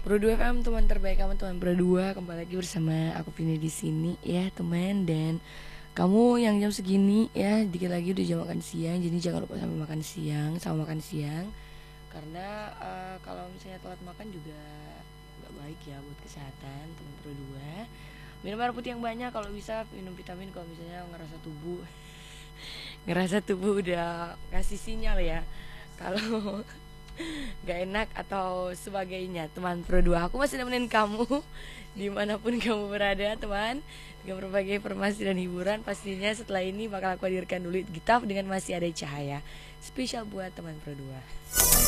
Pro 2 FM, teman terbaik kamu, teman Pro 2. Kembali lagi bersama aku Vini di sini ya teman. Dan kamu yang jam segini ya, dikit lagi udah jam makan siang. Jadi jangan lupa sampai makan siang, sama makan siang. Karena kalau misalnya telat makan juga nggak baik ya buat kesehatan teman Pro 2. Minum air putih yang banyak, kalau bisa minum vitamin kalau misalnya ngerasa tubuh udah ngasih sinyal ya kalau gak enak atau sebagainya. Teman Pro 2, aku masih nemenin kamu dimanapun kamu berada teman, dengan berbagai informasi dan hiburan. Pastinya setelah ini bakal aku hadirkan dulu Gitaf dengan Masih Ada Cahaya, spesial buat teman Pro 2.